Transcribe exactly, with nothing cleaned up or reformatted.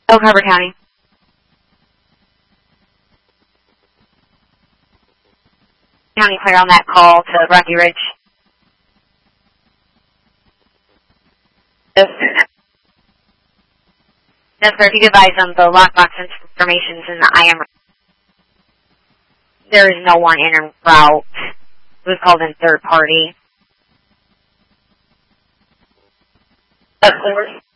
Oak Harbor County. County clear on that call to Rocky Ridge. Yes, yes sir, if you could advise them, the lockbox information's in the I M. There is no one in route. It was called in third party. That's clear.